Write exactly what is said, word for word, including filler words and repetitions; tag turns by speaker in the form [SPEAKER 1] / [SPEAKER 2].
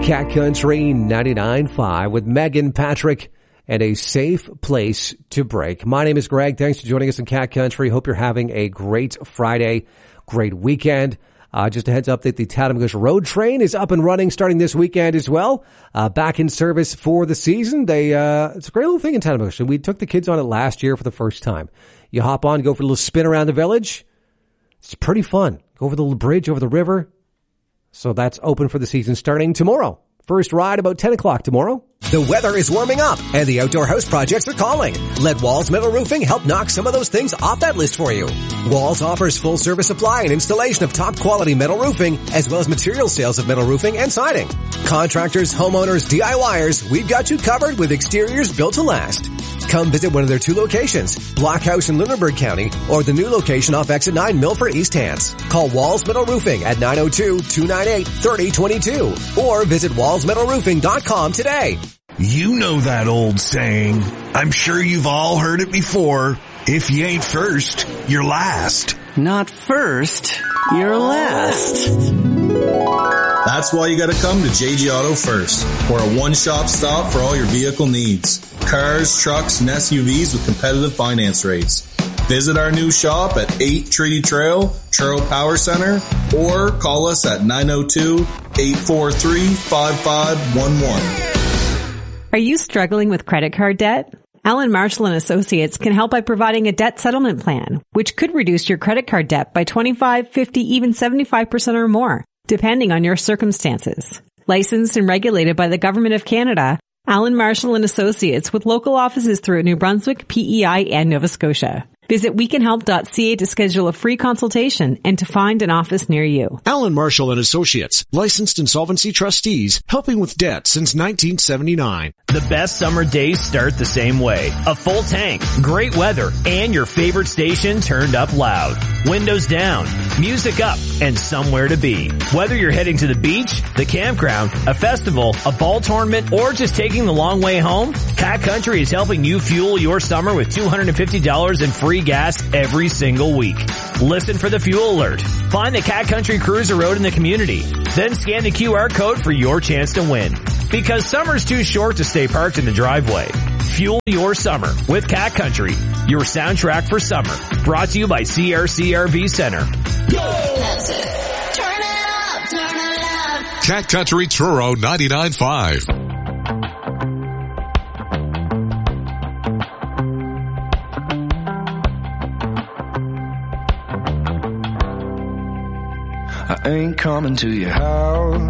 [SPEAKER 1] Cat Country ninety-nine point five with Megan, Patrick, and a safe place to break. My name is Greg. Thanks for joining us in Cat Country. Hope you're having a great Friday, great weekend. Uh, just a heads up that the Tatamagouche Road Train is up and running starting this weekend as well. Uh, back in service for the season. They, uh, it's a great little thing in Tatamagouche. We took the kids on it last year for the first time. You hop on, go for a little spin around the village. It's pretty fun. Go over the little bridge, over the river. So that's open for the season starting tomorrow. First ride about ten o'clock tomorrow.
[SPEAKER 2] The weather is warming up and the outdoor house projects are calling. Let Walls Metal Roofing help knock some of those things off that list for you. Walls offers full service supply and installation of top quality metal roofing as well as material sales of metal roofing and siding. Contractors, homeowners, DIYers, we've got you covered with exteriors built to last. Come visit one of their two locations, Blockhouse in Lunenburg County or the new location off Exit nine Milford East Hants. Call Walls Metal Roofing at nine oh two, two nine eight, three oh two two or visit walls metal roofing dot com today.
[SPEAKER 3] You know that old saying. I'm sure you've all heard it before. If you ain't first, you're last.
[SPEAKER 4] Not first, you're last.
[SPEAKER 5] That's why you gotta come to J G Auto First. We're a one-shop stop for all your vehicle needs. Cars, trucks, and S U Vs with competitive finance rates. Visit our new shop at eight Treaty Trail, Churro Power Center, or call us at nine oh two, eight four three, five five one one.
[SPEAKER 6] Are you struggling with credit card debt? Allen Marshall and Associates can help by providing a debt settlement plan, which could reduce your credit card debt by twenty-five, fifty, even seventy-five percent or more, depending on your circumstances. Licensed and regulated by the Government of Canada, Allen Marshall and Associates with local offices throughout New Brunswick, P E I, and Nova Scotia. Visit we can help dot c a to schedule a free consultation and to find an office near you.
[SPEAKER 7] Allen Marshall and Associates, licensed insolvency trustees, helping with debt since nineteen seventy-nine.
[SPEAKER 8] The best summer days start the same way. A full tank, great weather, and your favorite station turned up loud. Windows down, music up, and somewhere to be. Whether you're heading to the beach, the campground, a festival, a ball tournament, or just taking the long way home, Cat Country is helping you fuel your summer with two hundred fifty dollars in free gas every single week. Listen for the fuel alert. Find the Cat Country Cruiser Road in the community. Then scan the Q R code for your chance to win. Because summer's too short to stay parked in the driveway. Fuel your summer with Cat Country, your soundtrack for summer. Brought to you by C R C R V Center.
[SPEAKER 9] That's it. Turn it up, turn it up.
[SPEAKER 10] Cat Country Truro ninety-nine point five.
[SPEAKER 11] I ain't coming to your house.